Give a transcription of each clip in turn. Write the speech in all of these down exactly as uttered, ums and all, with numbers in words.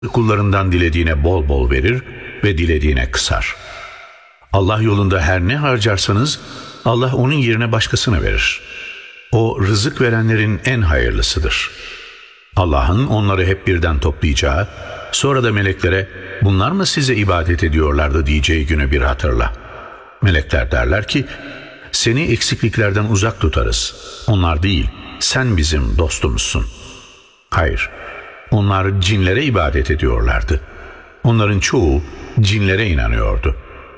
Kullarından dilediğine bol bol verir ve dilediğine kısar. Allah yolunda her ne harcarsanız Allah onun yerine başkasına verir. O rızık verenlerin en hayırlısıdır. Allah'ın onları hep birden toplayacağı, sonra da meleklere bunlar mı size ibadet ediyorlardı diyeceği günü bir hatırla. Melekler derler ki seni eksikliklerden uzak tutarız. Onlar değil, sen bizim dostumuzsun. Hayır, onlar cinlere ibadet ediyorlardı. Onların çoğu cinlere inanıyordu.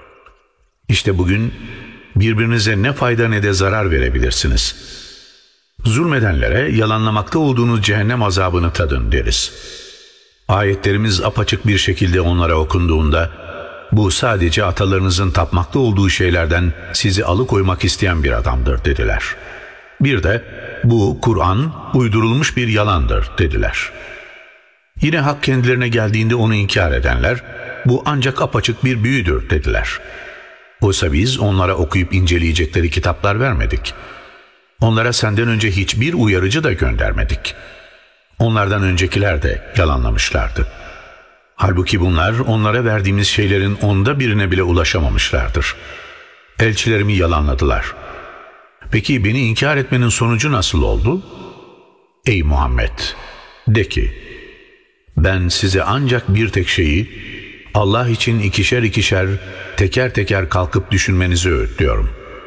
İşte bugün birbirinize ne fayda ne de zarar verebilirsiniz. Zulmedenlere yalanlamakta olduğunuz cehennem azabını tadın deriz. Ayetlerimiz apaçık bir şekilde onlara okunduğunda, bu sadece atalarınızın tapmakta olduğu şeylerden sizi alıkoymak isteyen bir adamdır dediler. Bir de bu Kur'an uydurulmuş bir yalandır dediler. Yine hak kendilerine geldiğinde onu inkar edenler, bu ancak apaçık bir büyüdür dediler. Oysa biz onlara okuyup inceleyecekleri kitaplar vermedik. Onlara senden önce hiçbir uyarıcı da göndermedik. Onlardan öncekiler de yalanlamışlardı. Halbuki bunlar onlara verdiğimiz şeylerin onda birine bile ulaşamamışlardır. Elçilerimi yalanladılar. Peki beni inkar etmenin sonucu nasıl oldu? Ey Muhammed! De ki, ben size ancak bir tek şeyi, Allah için ikişer ikişer, teker teker kalkıp düşünmenizi öğütlüyorum.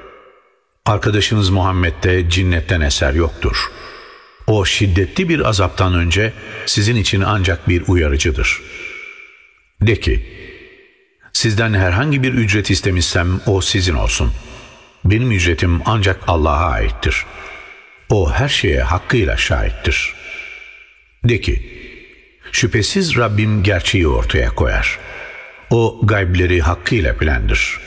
Arkadaşınız Muhammed'de cinnetten eser yoktur. O şiddetli bir azaptan önce sizin için ancak bir uyarıcıdır. De ki, sizden herhangi bir ücret istemişsem o sizin olsun. Benim ücretim ancak Allah'a aittir. O her şeye hakkıyla şahittir. De ki, şüphesiz Rabbim gerçeği ortaya koyar. O gaybleri hakkıyla bilendir.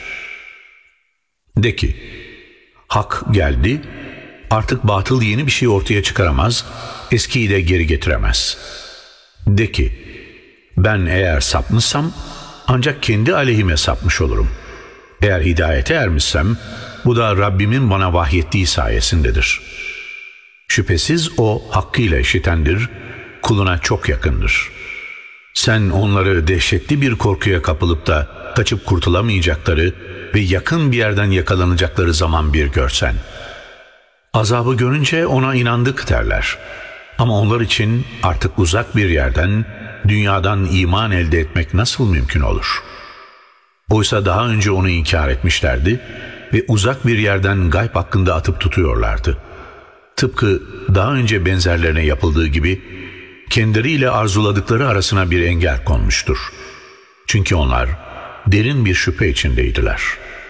De ki, hak geldi, artık batıl yeni bir şey ortaya çıkaramaz, eskiyi de geri getiremez. De ki, ben eğer sapmışsam ancak kendi aleyhime sapmış olurum. Eğer hidayete ermişsem bu da Rabbimin bana vahyettiği sayesindedir. Şüphesiz o hakkıyla işitendir, kuluna çok yakındır. Sen onları dehşetli bir korkuya kapılıp da kaçıp kurtulamayacakları ve yakın bir yerden yakalanacakları zaman bir görsen. Azabı görünce ona inandık derler. Ama onlar için artık uzak bir yerden, dünyadan iman elde etmek nasıl mümkün olur? Oysa daha önce onu inkar etmişlerdi ve uzak bir yerden gayb hakkında atıp tutuyorlardı. Tıpkı daha önce benzerlerine yapıldığı gibi, kendileriyle arzuladıkları arasına bir engel konmuştur. Çünkü onlar derin bir şüphe içindeydiler.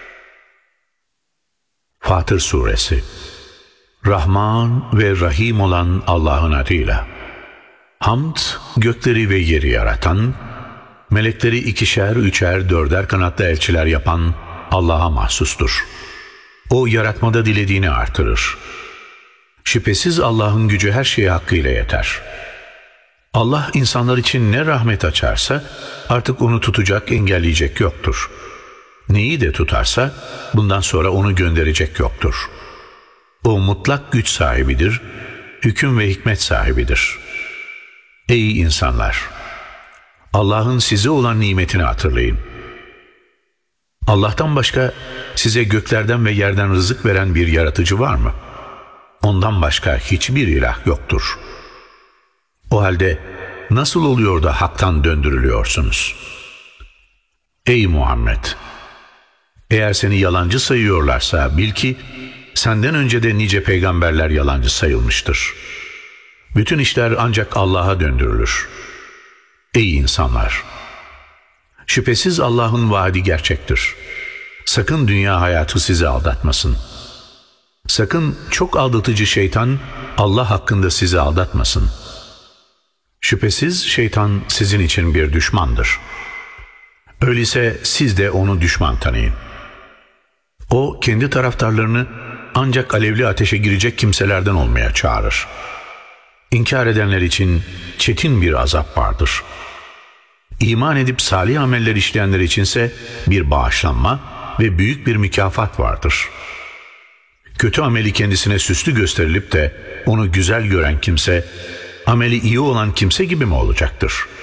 Fatır Suresi. Rahman ve Rahim olan Allah'ın adıyla. Hamd, gökleri ve yeri yaratan, melekleri ikişer, üçer, dörder kanatlı elçiler yapan Allah'a mahsustur. O yaratmada dilediğini artırır. Şüphesiz Allah'ın gücü her şeye hakkıyla yeter. Allah insanlar için ne rahmet açarsa artık onu tutacak, engelleyecek yoktur. Neyi de tutarsa bundan sonra onu gönderecek yoktur. O mutlak güç sahibidir, hüküm ve hikmet sahibidir. Ey insanlar! Allah'ın size olan nimetini hatırlayın. Allah'tan başka size göklerden ve yerden rızık veren bir yaratıcı var mı? Ondan başka hiçbir ilah yoktur. O halde nasıl oluyor da haktan döndürülüyorsunuz? Ey Muhammed! Eğer seni yalancı sayıyorlarsa bil ki senden önce de nice peygamberler yalancı sayılmıştır. Bütün işler ancak Allah'a döndürülür. Ey insanlar! Şüphesiz Allah'ın vaadi gerçektir. Sakın dünya hayatı sizi aldatmasın. Sakın çok aldatıcı şeytan Allah hakkında sizi aldatmasın. Şüphesiz şeytan sizin için bir düşmandır. Öyleyse siz de onu düşman tanıyın. O kendi taraftarlarını ancak alevli ateşe girecek kimselerden olmaya çağırır. İnkar edenler için çetin bir azap vardır. İman edip salih ameller işleyenler içinse bir bağışlanma ve büyük bir mükafat vardır. Kötü ameli kendisine süslü gösterilip de onu güzel gören kimse, ameli iyi olan kimse gibi mi olacaktır?